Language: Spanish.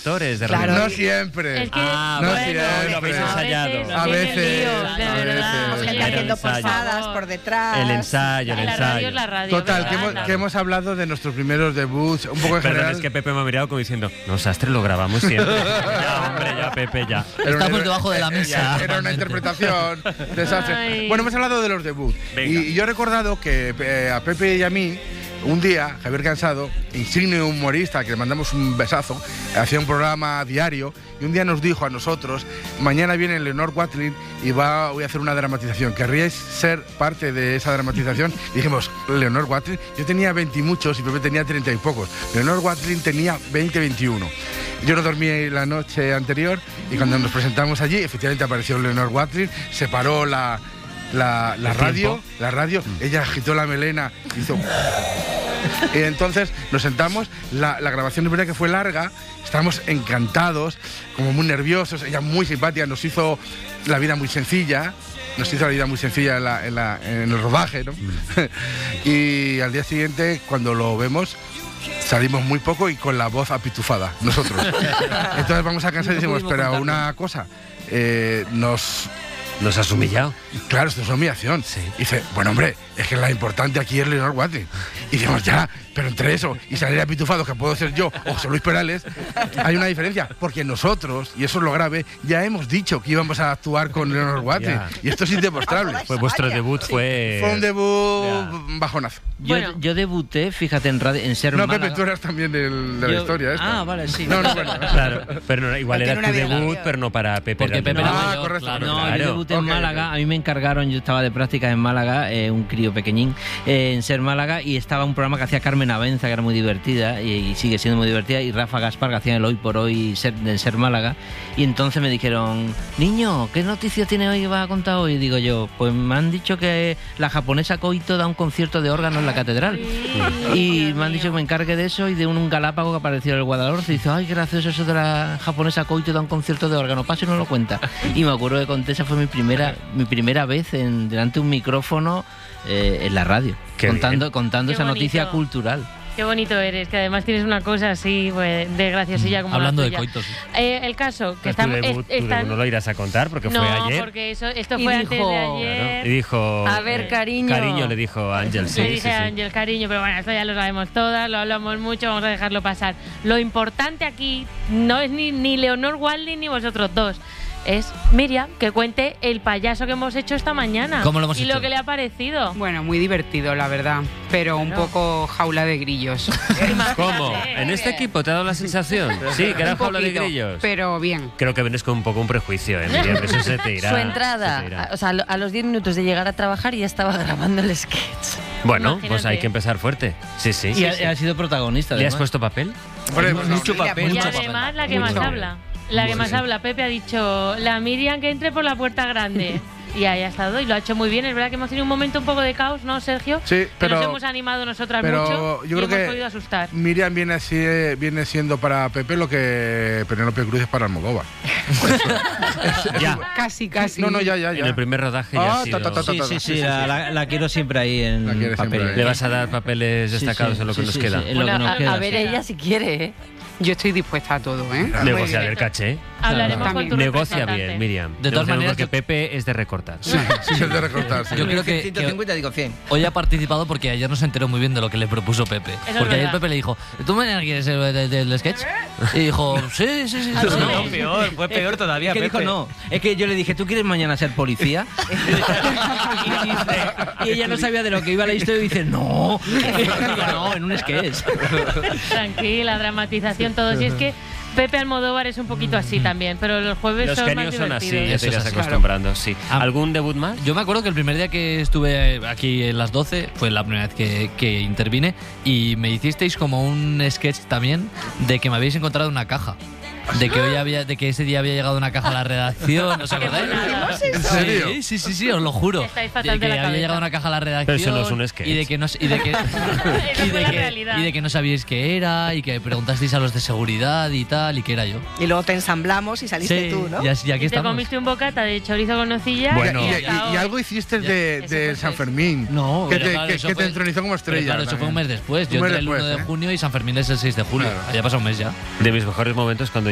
actores de Claro. radio. No siempre. Es que, no siempre. lo habéis ensayado. A veces, líos, de a verdad. veces. Oye, Gente haciendo ensayo. posadas por detrás. El ensayo, el La radio ensayo. es la radio. Total, ¿verdad? que hemos hablado de nuestros primeros debuts, un poco en Perdón, general. es que Pepe me ha mirado como diciendo, no, Sastre, lo grabamos siempre. Ya, hombre, ya, Pepe, ya. Estamos debajo de la mesa. Era una interpretación desastre. Ay. Bueno, hemos hablado de los debuts. Venga. Y yo he recordado que a Pepe y a mí, un día, Javier Cansado, insigne humorista, que le mandamos un besazo, hacía un programa diario y un día nos dijo a nosotros, mañana viene Leonor Watling y voy a hacer una dramatización. ¿Querríais ser parte de esa dramatización? Y dijimos, Leonor Watling, yo tenía 20 y muchos y Pepe tenía 30 y pocos. Leonor Watling tenía 20, 21. Yo no dormí la noche anterior y cuando nos presentamos allí, efectivamente apareció Leonor Watling, se paró la radio, ella agitó la melena, hizo... Y entonces nos sentamos, la grabación es verdad que fue larga, estábamos encantados, como muy nerviosos, ella muy simpática, nos hizo la vida muy sencilla en el rodaje, ¿no? Y al día siguiente, cuando lo vemos, salimos muy poco y con la voz apitufada, nosotros. Entonces vamos a casa y decimos, pero una cosa, Nos has humillado. claro, esto es una humillación. Sí. Y dice, bueno, hombre, es que la importante aquí es Leonor Watling. Y decimos, ya, pero entre eso y salir apitufado, que puedo ser yo o José Luis Perales, hay una diferencia. Porque nosotros, y eso es lo grave, ya hemos dicho que íbamos a actuar con Leonor Watling. Ya. Y esto es indemostrable. Pues vuestro debut fue... Fue un debut bajonazo. Bueno. Yo debuté, fíjate, en Ser No, Málaga. Pepe, tú eras también de la Yo- historia esta. Ah, vale, sí. No, bueno. Claro, pero no, igual Porque era tiene tu una vida debut, larga. pero no para Pepe. Porque era Pepe el era debut. Ah, mayor, correcto, claro. correcto. No, Claro. yo debuté en Ok, Málaga. ok. A mí me encargaron, yo estaba de prácticas en Málaga, un crío pequeñín, en Ser Málaga, y estaba un programa que hacía Carmen Avenza, que era muy divertida, y sigue siendo muy divertida, y Rafa Gaspar, que hacían el Hoy por Hoy en Ser Málaga. Y entonces me dijeron, niño, ¿qué noticias tiene hoy que vas a contar hoy? Y digo yo, pues me han dicho que la japonesa Koito da un concierto de órgano en la catedral. Y me han dicho que me encargue de eso y de un galápago que apareció en el Guadalhorce. Y dice, ay, qué gracioso eso de la japonesa Koito da un concierto de órgano. Paso y no lo cuenta. Y me acuerdo que conté, esa fue mi primera vez delante de un micrófono en la radio, Qué contando Qué esa noticia bonito. cultural. Qué bonito eres, que además tienes una cosa así, pues, de graciosilla como Hablando la de tuya. coitos. El caso, que Pero tu estamos... debut no lo irás a contar porque fue ayer. porque esto Y fue dijo- antes de ayer. Y dijo... A ver, cariño. Cariño le dijo a Ángel, sí, Le sí, dije a sí. Ángel, cariño, pero bueno, esto ya lo sabemos todas, lo hablamos mucho, vamos a dejarlo pasar. Lo importante aquí no es ni Leonor Watling ni vosotros dos. Es Miriam, que cuente el payaso que hemos hecho esta mañana. ¿Cómo lo hemos y hecho? lo que le ha parecido. Bueno, muy divertido, la verdad, pero un poco jaula de grillos. ¿Cómo? ¿En este equipo te ha dado la sensación? Sí, que era Un jaula de poquito, grillos. pero bien. Creo que vienes con un poco un prejuicio, Miriam, eso se te irá. Su se te entrada, irá. o sea, a los 10 minutos de llegar a trabajar ya estaba grabando el sketch. Bueno, Imagínate. pues hay que empezar fuerte. Sí, sí. Y ha sido protagonista. ¿Le has además. puesto papel? Hombre, pues no. Mucho papel, Y mucho además papel. la que más Mucho. habla. La que más habla, Pepe ha dicho, la Miriam que entre por la puerta grande. Y ahí ha estado y lo ha hecho muy bien. Es verdad que hemos tenido un momento un poco de caos, ¿no, Sergio? Sí, Que pero- nos hemos animado nosotras pero mucho yo y creo hemos que podido asustar. Miriam viene siendo para Pepe lo que Penélope Cruz es para Almodóvar. Ya. Casi, casi. No, ya. En el primer rodaje ya ha sido... Sí, la quiero siempre ahí en La quiere siempre papel. ahí. Le vas a dar papeles destacados en lo que nos queda. en lo que nos queda, a ver sí. ella si quiere, ¿eh? Yo estoy dispuesta a todo, ¿eh? Negocia bien. el caché. Hablaremos con También. tu Negocia representante. bien, Miriam. De todas Negociamos maneras, porque yo- Pepe es de recortar. Sí, es de recortar. sí. Yo creo que 150 digo 100. hoy ha participado porque ayer no se enteró muy bien de lo que le propuso Pepe. es Porque ayer verdad. Pepe le dijo, ¿tú mañana quieres ser del sketch? Y dijo, sí. Fue peor todavía, Es que Pepe. dijo no. Es que yo le dije, ¿tú quieres mañana ser policía? y ella no sabía de lo que iba la historia y dice, no. Digo, no, en un sketch. Tranquila, dramatización, todo. Si es que Pepe Almodóvar es un poquito así también, pero los jueves Los son más genios son así, divertidos. ya Eso te es irás así. acostumbrando, sí. Ah. ¿Algún debut más? Yo me acuerdo que el primer día que estuve aquí en las 12 fue la primera vez que intervine y me hicisteis como un sketch también de que me habéis encontrado una caja. De que ese día había llegado una caja a la redacción, ¿os acordáis? ¿En serio? Sí, os lo juro. Estáis fatal De de que la había cabeza. llegado una caja a la redacción. Pero eso no es un sketch. Y de que no, Esa fue la realidad. y de que no sabíais qué era y que preguntasteis a los de seguridad y tal y que era yo. Y luego te ensamblamos y saliste tú, ¿no? y aquí Y te estamos. comiste un bocata de chorizo con nocilla. Bueno. y hasta hoy. Y algo hiciste de Ese fue San el- Fermín. No, que pero te, claro, que eso te fue- entronizó como Pero estrella. claro, eso fue un mes después. Un Yo mes entré el 1 después, de ¿eh? junio y San Fermín es el 6 de julio. Claro. Ya ha pasado un mes ya. De mis mejores momentos cuando